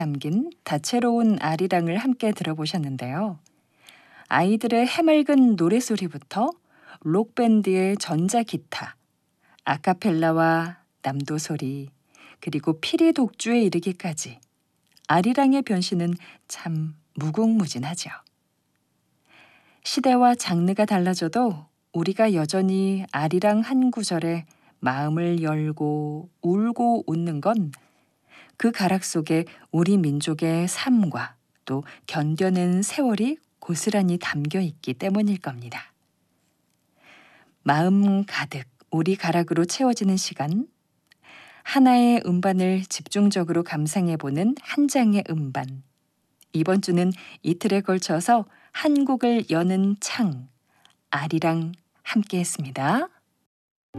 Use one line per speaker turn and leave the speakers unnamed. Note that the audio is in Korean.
담긴 다채로운 아리랑을 함께 들어보셨는데요. 아이들의 해맑은 노래소리부터 록밴드의 전자기타, 아카펠라와 남도소리, 그리고 피리 독주에 이르기까지 아리랑의 변신은 참 무궁무진하죠. 시대와 장르가 달라져도 우리가 여전히 아리랑 한 구절에 마음을 열고 울고 웃는 건 그 가락 속에 우리 민족의 삶과 또 견뎌낸 세월이 고스란히 담겨 있기 때문일 겁니다. 마음 가득 우리 가락으로 채워지는 시간, 하나의 음반을 집중적으로 감상해보는 한 장의 음반. 이번 주는 이틀에 걸쳐서 한국을 여는 창, 아리랑 함께했습니다.